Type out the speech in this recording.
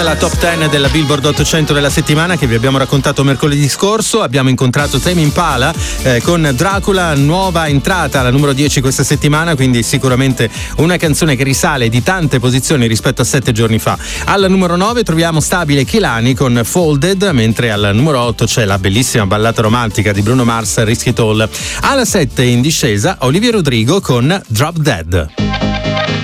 La top 10 della Billboard 800 della settimana che vi abbiamo raccontato mercoledì scorso. Abbiamo incontrato Tame Impala con Dracula, nuova entrata alla numero 10 questa settimana, quindi sicuramente una canzone che risale di tante posizioni rispetto a 7 giorni fa. Alla numero 9 troviamo stabile Kehlani con Folded, mentre al numero 8 c'è la bellissima ballata romantica di Bruno Mars, Risk It All. Alla 7 in discesa Olivia Rodrigo con Drop Dead.